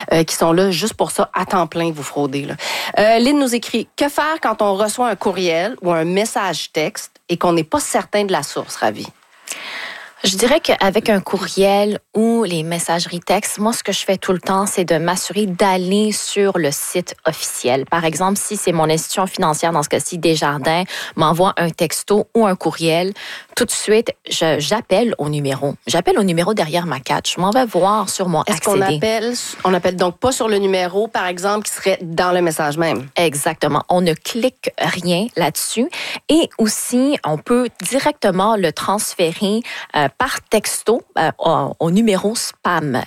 qui sont là juste pour ça, à temps plein, vous frauder. Là. Lynn nous écrit, que faire quand on reçoit un courriel ou un message texte et qu'on n'est pas certain de la source, Ravi? Je dirais qu'avec un courriel ou les messageries textes, moi, ce que je fais tout le temps, c'est de m'assurer d'aller sur le site officiel. Par exemple, si c'est mon institution financière, dans ce cas-ci, Desjardins, m'envoie un texto ou un courriel, tout de suite, j'appelle au numéro. J'appelle au numéro derrière ma catch. Je m'en vais voir sur mon accédé. On appelle donc pas sur le numéro, par exemple, qui serait dans le message même? Exactement. On ne clique rien là-dessus. Et aussi, on peut directement le transférer par texto au numéro spam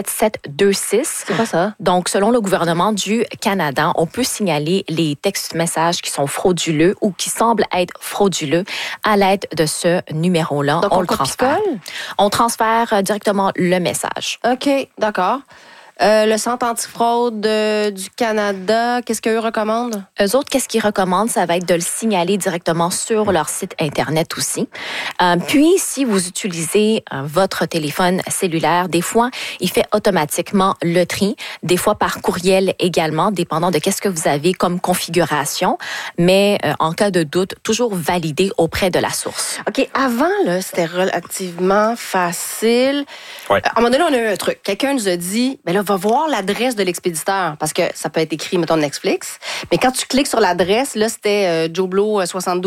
7726. C'est quoi ça? Donc, selon le gouvernement du Canada, on peut signaler les textes-messages qui sont frauduleux ou qui semblent être frauduleux à l'aide de ce numéro-là. Donc, on le transfère? On transfère directement le message. OK, d'accord. Le Centre antifraude du Canada, qu'est-ce qu'eux recommandent? Eux autres, qu'est-ce qu'ils recommandent? Ça va être de le signaler directement sur leur site Internet aussi. Puis, si vous utilisez votre téléphone cellulaire, des fois, il fait automatiquement le tri, des fois par courriel également, dépendant de qu'est-ce que vous avez comme configuration. Mais en cas de doute, toujours valider auprès de la source. OK, avant, là, c'était relativement facile. Ouais. À un moment donné, on a eu un truc. Quelqu'un nous a dit, ben là, va voir l'adresse de l'expéditeur, parce que ça peut être écrit, mettons, Netflix. Mais quand tu cliques sur l'adresse, là, c'était Joblo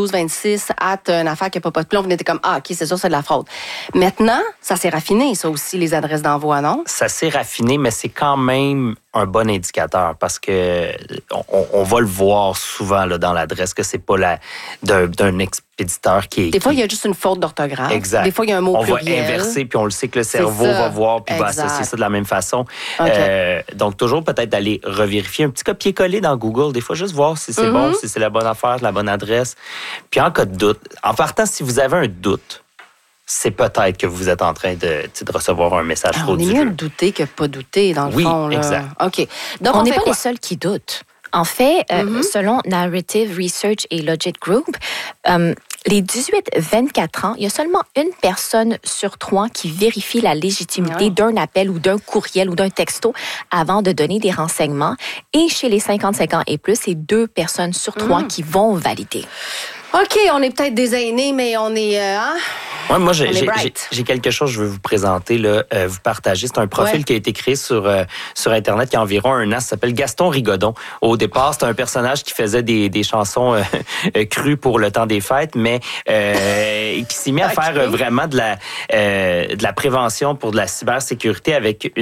7226 une affaire qui n'a pas de plomb. On était comme, OK, c'est sûr, c'est de la fraude. Maintenant, ça s'est raffiné, ça aussi, les adresses d'envoi, non? Ça s'est raffiné, mais c'est quand même un bon indicateur parce que on va le voir souvent là, dans l'adresse que c'est pas d'un expéditeur qui est... Des fois, il y a juste une faute d'orthographe. Exact. Des fois, il y a un mot pluriel. On va inverser, puis on le sait que le cerveau va voir, puis va associer ça de la même façon. Okay. Donc, toujours peut-être d'aller revérifier un petit copier-coller dans Google. Des fois, juste voir si c'est bon, si c'est la bonne affaire, la bonne adresse. Puis en cas de doute, en partant, si vous avez un doute, c'est peut-être que vous êtes en train de recevoir un message frauduleux. On est mieux de douter que pas douter, dans le fond. Oui, exact. OK. Donc, on n'est pas les seuls qui doutent. En fait, selon Narrative Research et Logit Group, les 18-24 ans, il y a seulement une personne sur 3 qui vérifie la légitimité d'un appel ou d'un courriel ou d'un texto avant de donner des renseignements. Et chez les 55 ans et plus, c'est 2 personnes sur 3 qui vont valider. OK, on est peut-être des aînés, mais on est... Ouais, moi, j'ai quelque chose que je veux vous présenter, là, vous partager. C'est un profil qui a été créé sur Internet il y a environ un an. Ça s'appelle Gaston Rigodon. Au départ, c'était un personnage qui faisait des chansons crues pour le temps des fêtes, mais qui s'est mis à faire vraiment de la prévention pour de la cybersécurité avec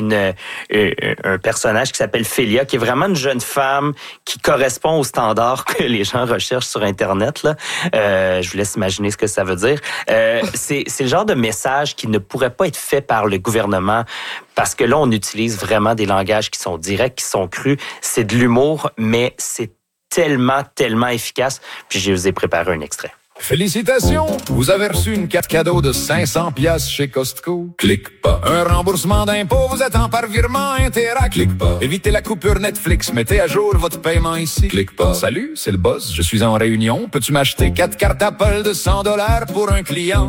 un personnage qui s'appelle Félia, qui est vraiment une jeune femme qui correspond aux standards que les gens recherchent sur Internet, là. Je vous laisse imaginer ce que ça veut dire. C'est le genre de message qui ne pourrait pas être fait par le gouvernement parce que là, on utilise vraiment des langages qui sont directs, qui sont crus. C'est de l'humour, mais c'est tellement, tellement efficace. Puis je vous ai préparé un extrait. Félicitations! Vous avez reçu une carte cadeau de 500 piastres chez Costco. Clique pas. Un remboursement d'impôt vous attend par virement Interac. Clique pas. Évitez la coupure Netflix. Mettez à jour votre paiement ici. Clique pas. Salut, c'est le boss. Je suis en réunion. Peux-tu m'acheter 4 cartes Apple de $100 pour un client?